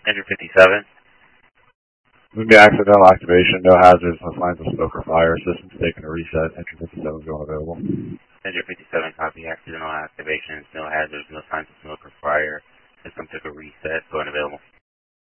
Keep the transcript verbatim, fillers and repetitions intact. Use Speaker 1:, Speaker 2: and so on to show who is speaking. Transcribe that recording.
Speaker 1: Engine fifty-seven.
Speaker 2: Moving to accidental activation, no hazards, no signs of smoke or fire. System's taking a reset. Engine fifty-seven is going available.
Speaker 1: Engine fifty-seven, copy. Accidental activations, no hazards, no signs of smoke or fire. System took a reset, going available.